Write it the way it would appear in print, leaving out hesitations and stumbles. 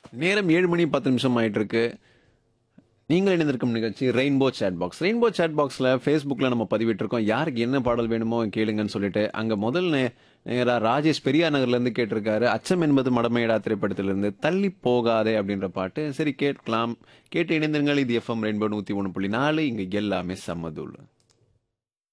நேரம் 7 மணி 10 நிமிஷம் ஆயிட்டு இருக்கு. நீங்கள் இணைந்திருக்கும் நிகழ்ச்சி rainbow chat box. Rainbow chat பாக்ஸில் ஃபேஸ்புக்கில் நம்ம பதிவிட்டிருக்கோம். யாருக்கு என்ன பாடல் வேணுமோ கேளுங்கன்னு சொல்லிட்டு. அங்கே முதல் நேரா ராஜேஷ் பெரியார் நகர்லேருந்து கேட்டிருக்காரு. அச்சம் என்பது மடமையடா திரைப்படத்திலிருந்து தள்ளி போகாதே அப்படின்ற பாட்டு. சரி கேட்கலாம். கேட்டு இணைந்திருங்கள். இது எஃப்எம் ரெயின்போ 101.4. இங்கே எல்லாமே சம்மதூள்.